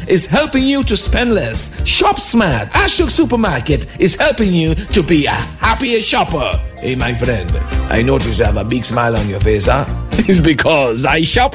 is helping you to spend less. Shop smart. Ashok Supermarket is helping you to be a happier shopper. Hey, my friend, I notice you have a big smile on your face, huh? It's because I shop